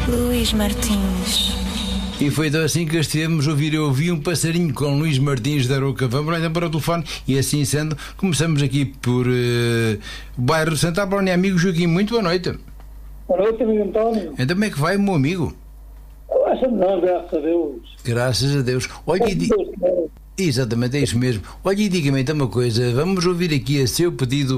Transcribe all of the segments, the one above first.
Luís Martins. E foi então assim que estivemos a ouvir. Eu ouvi um passarinho com Luís Martins da Arouca. Vamos lá então para o telefone. E assim sendo, começamos aqui por bairro Santa Apolónia. Amigo Joaquim, muito boa noite. Boa noite, amigo António. Então como é que vai, meu amigo? Não, graças a Deus. Graças a Deus. Olha, exatamente, é isso mesmo. Olha, e diga-me então uma coisa. Vamos ouvir aqui a seu pedido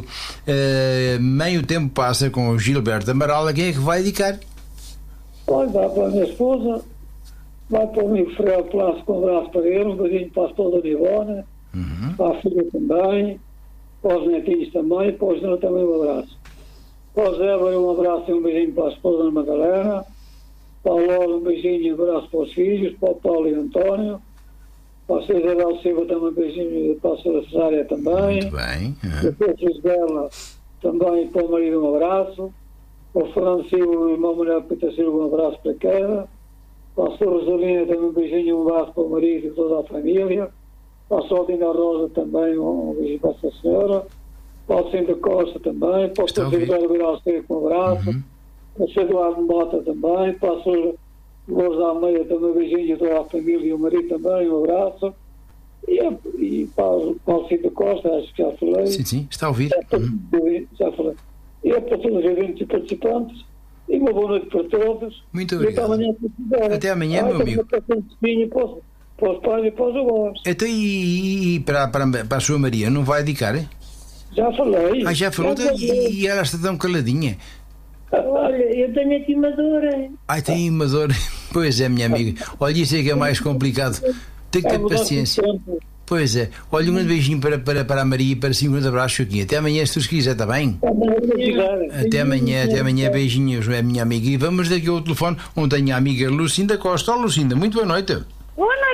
Meio Tempo Passa com o Gilberto Amaral. A quem é que vai dedicar? Vai dar para a minha esposa, vai para o amigo Freire Plácio com um abraço para ele, um beijinho para a esposa da Ivona, para a filha também, para os netinhos também, para o João também um abraço. Para o Zé, um abraço e um beijinho para a esposa da Madalena, para a Laura um beijinho e um abraço para os filhos, para o Paulo e o António, para a Sra. Isabel Silva também um beijinho, para a Sra. Cesária também. Muito bem. Para a Isabela também, para o marido um abraço. Para o Fernando Silva, o irmão Manuel Pita Silva, um abraço para cada. Para a Sra. Rosalina também um beijinho e um abraço para o marido e toda a família. Para a Soldina Rosa também um beijinho para essa senhora. Para o Cinto Costa também. Para o Sr. Secretário Viral Seco um abraço. Para o Sr. Eduardo Mota também. Para a Sra. Lourdes Almeida também um beijinho e toda a família e o marido também um abraço. E para o Cinto Costa, acho que já falei. Sim, está a ouvir. Já falei. E é para todos os eventos e participantes. E uma boa noite para todos. Muito obrigado. Até amanhã, meu amigo. Para os pais e para os avós. Então, e para a sua Maria, não vai dedicar? Já falei. Já falou? E ela está tão caladinha. Olha, eu tenho aqui uma dor. Tem uma dor. Pois é, minha amiga. Olha, isso é que é mais complicado. Tem que ter paciência. Pois é. Olha, um grande beijinho para a Maria e para si, um grande abraço, Joaquim. Até amanhã, se tu quiser, está bem? Até amanhã, beijinhos, é minha amiga. E vamos daqui ao telefone, onde tenho a amiga Lucinda Costa. Olá, Lucinda, muito boa noite. Boa noite.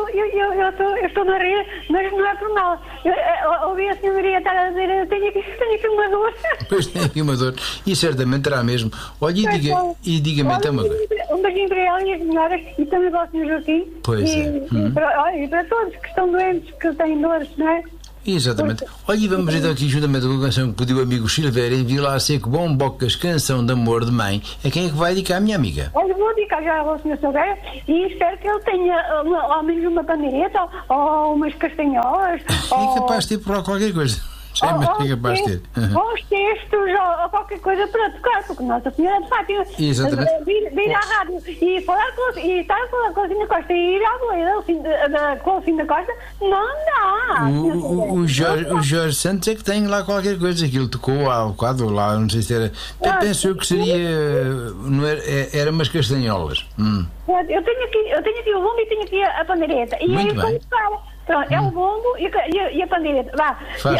Eu estou na rede, mas não é por mal. Eu ouvi a senhoria estar a dizer, eu tenho aqui uma dor. Pois tem aqui uma dor. E certamente terá mesmo. Olha, e diga-me então uma coisa. Um beijinho para ela e as senhoras, e também para o Sr. Joaquim. Pois é. E para todos que estão doentes, que têm dores, não é? Exatamente. Olha, e vamos então aqui juntamente com a canção que pediu o amigo Silveira em Vila Seco Bombocas, Canção de Amor de Mãe. A quem é que vai dedicar, a minha amiga? Olha, vou dedicar já ao Sr. Silveira e espero que ele tenha ao menos uma pandeireta ou umas castanholas. É capaz de ter por lá qualquer coisa. É capaz de ter. Os textos ou qualquer coisa para tocar, porque Nossa Senhora de Fátima vir à rádio e falar e estar a falar com a Lucinda Costa e ir à boleia com a Lucinda Costa, não dá. O Jorge Santos é que tem lá qualquer coisa que ele tocou há bocado lá, não sei se era. Penso eu que seria. Não era umas castanholas. Eu tenho aqui o bombo e tenho aqui a pandeireta. E muito é isso que pronto, é o bombo e a pandeireta. Vá.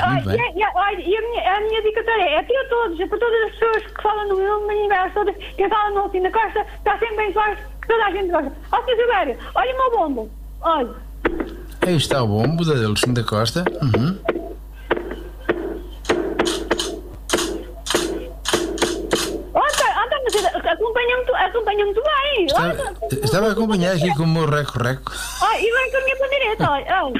E a minha dedicatória é para todos, é para todas as pessoas que falam no meu universo, todas que falam no Lucinda Costa, está sempre bem claro que toda a gente gosta. Ó, Sr. Silvério, olha o meu bombo. Olha. Aí está o bombo da Lucinda Costa. Acompanha muito bem. Estava a acompanhar aqui com o meu reco-reco. E vai com a minha pandeireta, olha.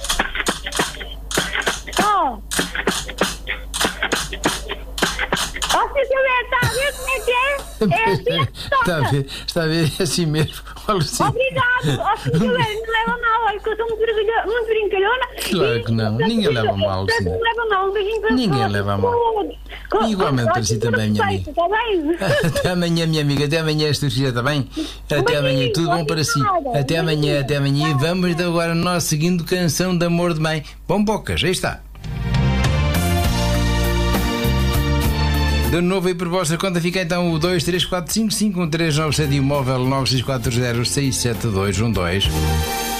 Sr. Silvério, está a ver como é que é? É assim que toca. Está a ver, é assim mesmo. Obrigado. Sr. Silvério, não leva mal, olha que eu sou muito brincalhona. Claro que não, ninguém leva mal. Não leva mal, um beijinho para ninguém leva mal. Igualmente para si também, minha amiga. Está bem? Até amanhã, minha amiga. Até amanhã, se tu quiser, está bem? Até amanhã, tudo bom para si. Até amanhã. E vamos então agora a nossa seguinte canção de amor de mãe. Bombocas, aí está. De novo aí por vossa conta fica então o 234551397 e o móvel 9640671212.